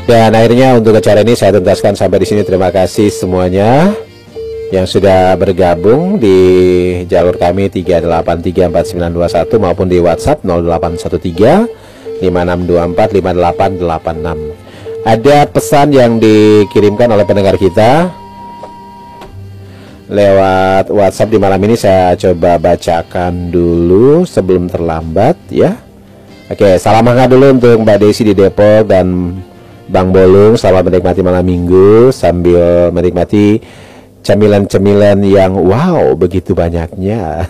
Dan akhirnya untuk acara ini saya tuntaskan sampai di sini. Terima kasih semuanya yang sudah bergabung di jalur kami 3834921 maupun di WhatsApp 0813 5624 5886. Ada pesan yang dikirimkan oleh pendengar kita lewat WhatsApp di malam ini. Saya coba bacakan dulu sebelum terlambat ya. Oke, salam hangat dulu untuk Mbak Desi di Depok dan Bang Bolung. Selamat menikmati malam minggu sambil menikmati cemilan-cemilan yang wow begitu banyaknya.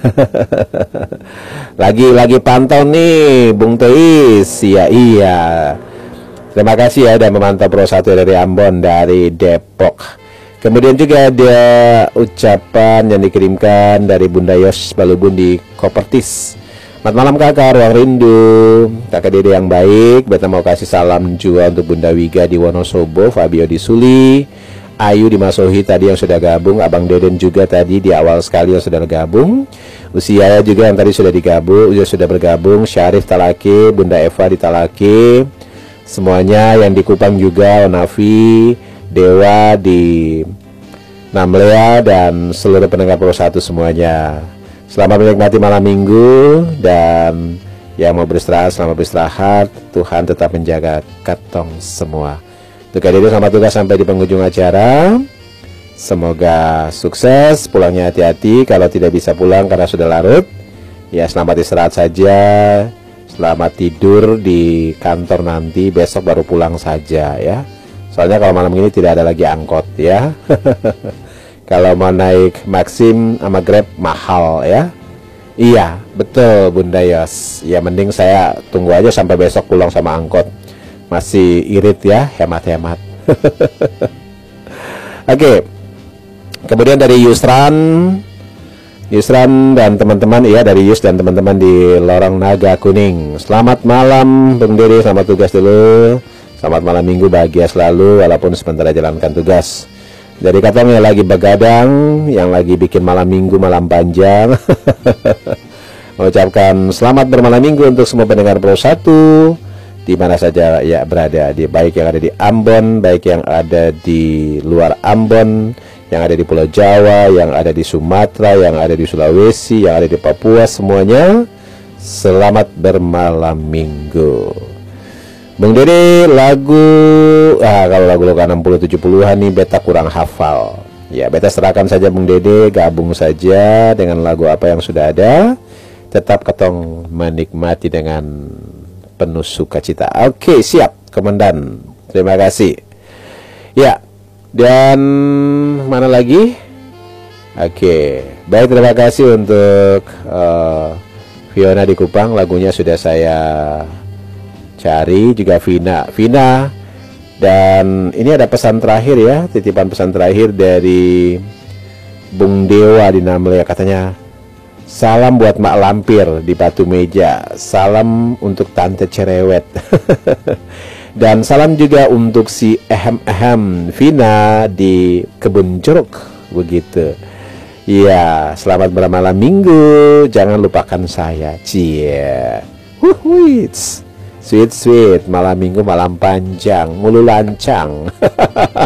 lagi pantau nih Bung Teis. Iya. Terima kasih ya dan memantau Pro 1 dari Ambon dari Depok. Kemudian juga ada ucapan yang dikirimkan dari Bunda Yos Balubun di Kopertis. Selamat malam kakak, ruang rindu. Kakak Dede yang baik. Beta mau kasih salam juga untuk Bunda Wiga di Wonosobo, Fabio di Suli, Ayu di Masohi tadi yang sudah gabung, Abang Deden juga tadi di awal sekali yang sudah gabung, Usia juga yang tadi sudah digabung, sudah bergabung, Syarif Talake, Bunda Eva di Talake, semuanya yang di Kupang juga, Onavi, Dewa di Namlea dan seluruh pendengar Pro 1 semuanya. Selamat menikmati malam minggu dan yang mau beristirahat selamat beristirahat. Tuhan tetap menjaga katong semua. Untuk kali ini selamat tugas sampai di penghujung acara. Semoga sukses, pulangnya hati-hati. Kalau tidak bisa pulang karena sudah larut, ya selamat istirahat saja. Selamat tidur di kantor nanti, besok baru pulang saja ya. Soalnya kalau malam ini tidak ada lagi angkot ya. Kalau mau naik Maxim sama Grab mahal ya. Iya betul Bunda Yos. Ya mending saya tunggu aja sampai besok pulang sama angkot. Masih irit ya, hemat-hemat. Oke. Kemudian dari Yusran dan teman-teman ya, dari Yus dan teman-teman di Lorong Naga Kuning. Selamat malam Bung Dede, selamat tugas dulu. Selamat malam minggu, bahagia selalu walaupun sebentar jalankan tugas. Dari katong yang lagi begadang, yang lagi bikin malam minggu, malam panjang. Mengucapkan selamat bermalam minggu untuk semua pendengar Pro 1 di mana saja ya berada, di baik yang ada di Ambon, baik yang ada di luar Ambon, yang ada di Pulau Jawa, yang ada di Sumatera, yang ada di Sulawesi, yang ada di Papua, semuanya selamat bermalam minggu. Bung Dede, lagu kalau lagu 60-70-an nih beta kurang hafal. Ya, beta serahkan saja Bung Dede, gabung saja dengan lagu apa yang sudah ada. Tetap ketong menikmati dengan penuh sukacita. Oke, siap, Komandan. Terima kasih. Ya, dan mana lagi? Oke, baik, terima kasih untuk Fiona di Kupang. Lagunya sudah saya cari, juga Vina. Dan ini ada pesan terakhir ya, titipan pesan terakhir dari Bung Dewa di Namlea. Katanya, salam buat Mak Lampir di Batu Meja, salam untuk Tante Cerewet. Dan salam juga untuk si Ehem Vina di Kebun Jeruk, begitu. Iya, selamat bermalam minggu, jangan lupakan saya. Cie. Sweet, malam minggu, malam panjang, mulu lancang.